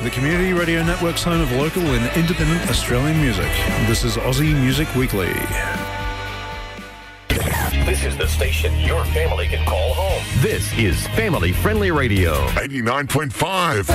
the Community Radio Network's home of local and independent Australian music. This is Aussie Music Weekly. This is the station your family can call home. This is family-friendly radio. 89.5.